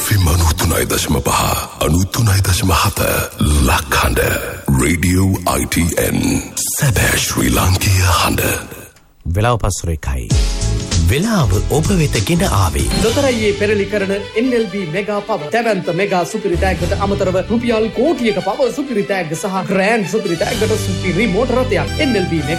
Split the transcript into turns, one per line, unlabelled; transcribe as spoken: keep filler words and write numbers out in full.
F M අනුතුනයි දශම පහ අනුතුනයි දශම හත ලක්හඬ Radio I T N සැබෑ ශ්‍රී ලාංකීය හඬ.
වෙලාව පස්වර එකයි. වෙලාව ඔබ වෙත ගෙන ආවේ
ලොතරැයියේ පෙරලි කරන N L B මෙගා පව දැවැන්ත මෙගා සුපිරි තෑග්ගට අමතරව රුපියල් කෝටියක පව සුපිරි තෑග්ග සහ ග්‍රෑන්ඩ් සුපිරි තෑග්ගට සුපිරි මෝටර රථයක් N L B